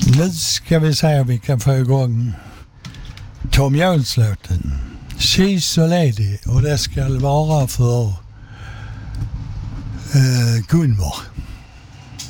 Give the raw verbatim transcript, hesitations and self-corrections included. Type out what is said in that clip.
Nu ska vi se om vi kan få igång Tom Jones-låten She's So Lady, och det ska vara för uh, Gunvor.